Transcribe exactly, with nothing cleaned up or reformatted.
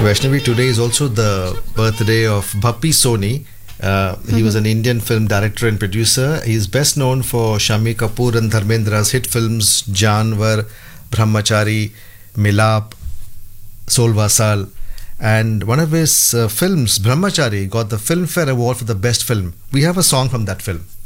Vaishnavi, today is also the birthday of Bappi Soni. Uh, he was an Indian film director and producer. He is best known for Shami Kapoor and Dharmendra's hit films Janwar, Brahmachari, Milap, Solva Saal. And one of his uh, films, Brahmachari, got the Filmfare Award for the best film. We have a song from that film.